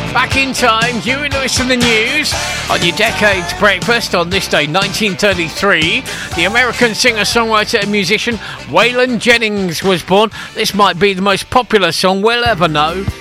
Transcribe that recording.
Back in time, Huey Lewis and the News on your Decades Breakfast on this day, 1933. The American singer, songwriter and musician Waylon Jennings was born. This might be the most popular song we'll ever know.